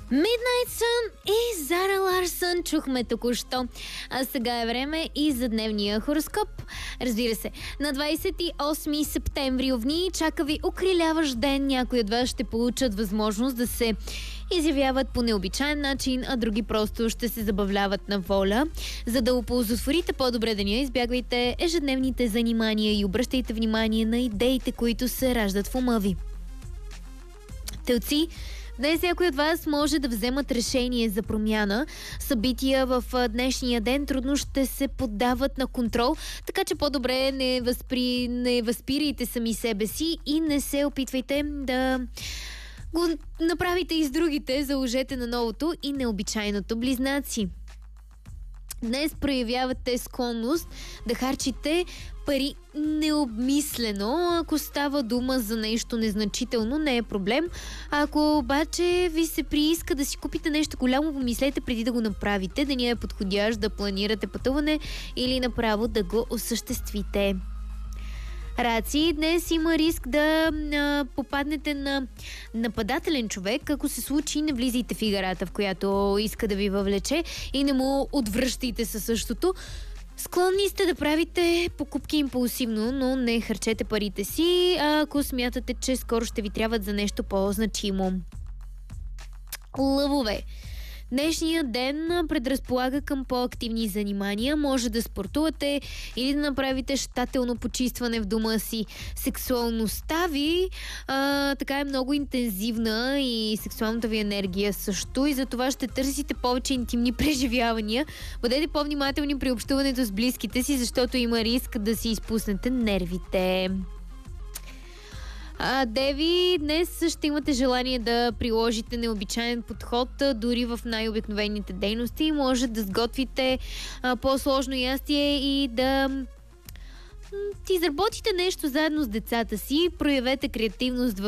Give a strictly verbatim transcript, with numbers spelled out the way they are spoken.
Midnight Sun и Зара Ларсън чухме току-що. А сега е време и за дневния хороскоп. Разбира се, на двадесет и осми септември овни чака ви окриляващ ден. Някои от вас ще получат възможност да се изявяват по необичайен начин, а други просто ще се забавляват на воля. За да оползотворите по-добре деня, избягвайте ежедневните занимания и обръщайте внимание на идеите, които се раждат в ума ви. Телци, днес някои от вас може да вземат решение за промяна. Събития в днешния ден трудно ще се поддават на контрол, така че по-добре не, възпри... не възпирайте сами себе си и не се опитвайте да го направите и с другите. Заложете на новото и необичайното, близнаци. Днес проявявате склонност да харчите пари необмислено. Ако става дума за нещо незначително, не е проблем. Ако обаче ви се прииска да си купите нещо голямо, помислете преди да го направите. Денят е подходящ да планирате пътуване или направо да го осъществите. Раци, днес има риск да а, попаднете на нападателен човек. Ако се случи, не влизайте в играта, в която иска да ви въвлече, и не му отвръщайте със същото. Склонни сте да правите покупки импулсивно, но не харчете парите си, ако смятате, че скоро ще ви трябват за нещо по-значимо. Лъвове, днешният ден предразполага към по-активни занимания. Може да спортувате или да направите щателно почистване в дома си. Сексуалността ви а, така е много интензивна и сексуалната ви енергия също, и за това ще търсите повече интимни преживявания. Бъдете по-внимателни при общуването с близките си, защото има риск да си изпуснете нервите. А, Деви, днес ще имате желание да приложите необичайен подход дори в най-обикновените дейности. Може да сготвите а, по-сложно ястие и да м- изработите нещо заедно с децата си. Проявете креативност в